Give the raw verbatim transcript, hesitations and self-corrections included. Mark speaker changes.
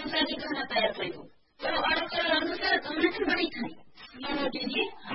Speaker 1: अनुसार दिखाना तैयार करें। तो और अनुसार तुमने से बड़ी खाई ये दीजिए